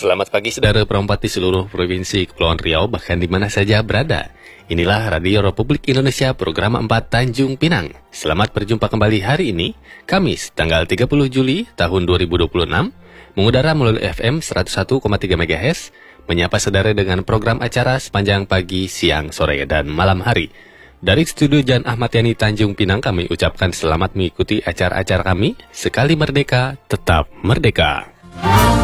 Selamat pagi saudara perempat di seluruh provinsi Kepulauan Riau, bahkan di mana saja berada. Inilah Radio Republik Indonesia program 4 Tanjung Pinang. Selamat berjumpa kembali hari ini, Kamis, tanggal 30 Juli tahun 2026, mengudara melalui FM 101,3 MHz, menyapa saudara dengan program acara sepanjang pagi, siang, sore, dan malam hari. Dari studio Jan Ahmad Yani Tanjung Pinang, kami ucapkan selamat mengikuti acara-acara kami. Sekali merdeka, tetap merdeka.